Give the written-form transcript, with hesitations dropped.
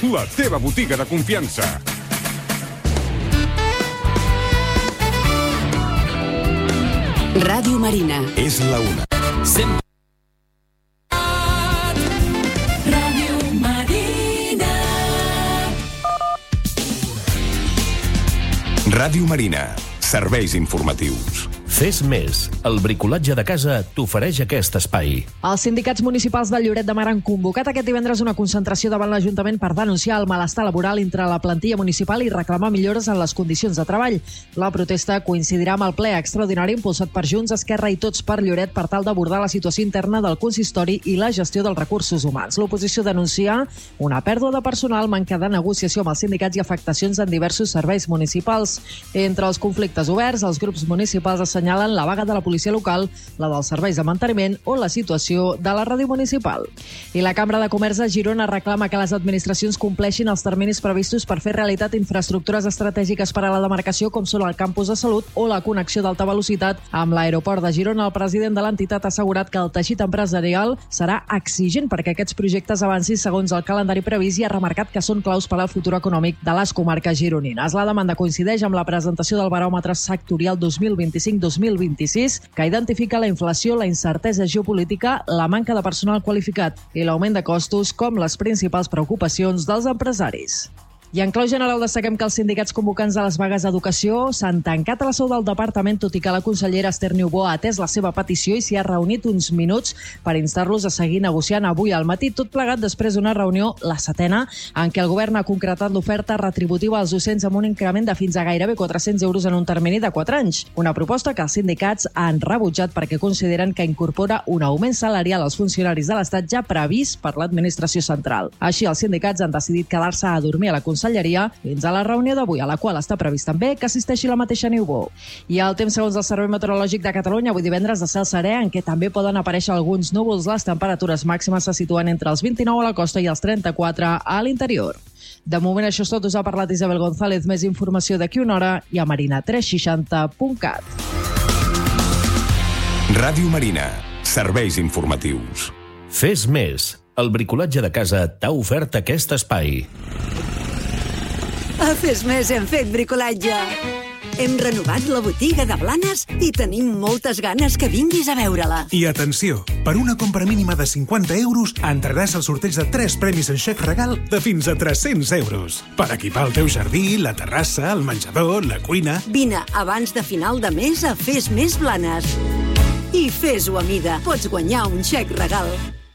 la teva botiga de confiança. Ràdio Marina. És la una. Ràdio Marina. Ràdio Marina. Serveis informatius. Fes més. El bricolatge de casa t'ofereix aquest espai. Els sindicats municipals de Lloret de Mar han convocat aquest divendres una concentració davant l'Ajuntament per denunciar el malestar laboral entre la plantilla municipal i reclamar millores en les condicions de treball. La protesta coincidirà amb el ple extraordinari impulsat per Junts, Esquerra i Tots per Lloret per tal d'abordar la situació interna del consistori i la gestió dels recursos humans. L'oposició denuncia una pèrdua de personal, manca de negociació amb els sindicats i afectacions en diversos serveis municipals. Entre els conflictes oberts, els grups municipals assenyalen la vaga de la policia local, la dels serveis de manteniment o la situació de la ràdio municipal. I la Cambra de Comerç de Girona reclama que les administracions compleixin els terminis previstos per fer realitat infraestructures estratègiques per a la demarcació, com són el campus de salut o la connexió d'alta velocitat amb l'aeroport de Girona. El president de l'entitat ha assegurat que el teixit empresarial serà exigent perquè aquests projectes avancin segons el calendari previst i ha remarcat que són claus per al futur econòmic de les comarques gironines. La demanda coincideix amb la presentació del baròmetre sectorial 2025-2026, que identifica la inflació, la incertesa geopolítica, la manca de personal qualificat i l'augment de costos com les principals preocupacions dels empresaris. I en clau general destaquem que els sindicats convocants de les vagues d'educació s'han tancat a la seu del departament, tot i que la consellera Esther Niubó ha atès la seva petició i s'hi ha reunit uns minuts per instar-los a seguir negociant avui al matí, tot plegat després d'una reunió, la setena, en què el govern ha concretat l'oferta retributiva als docents amb un increment de fins a gairebé 400 euros en un termini de 4 anys. Una proposta que els sindicats han rebutjat perquè consideren que incorpora un augment salarial als funcionaris de l'Estat ja previst per l'administració central. Així, els sindicats han decidit quedar-se a dormir a la conselleria fins a la reunió d'avui, a la qual està previst també que assisteixi la mateixa Niubó. I el temps segons el Servei Meteorològic de Catalunya, avui divendres de cel serè, en què també poden aparèixer alguns núvols. Les temperatures màximes se situen entre els 29 a la costa i els 34 a l'interior. De moment això és tot. Us ha parlat Isabel González. Més informació d'aquí una hora i a marina360.cat. Ràdio Marina. Serveis informatius. Fes més. El bricolatge de casa t'ha ofert aquest espai. A Fes Més hem fet bricolatge. Hem renovat la botiga de Blanes i tenim moltes ganes que vinguis a veure-la. I atenció, per una compra mínima de 50 euros entraràs al sorteig de 3 premis en xec regal de fins a 300 euros. Per equipar el teu jardí, la terrassa, el menjador, la cuina... Vine abans de final de mes a Fes Més Blanes. I fes-ho a mida. Pots guanyar un xec regal.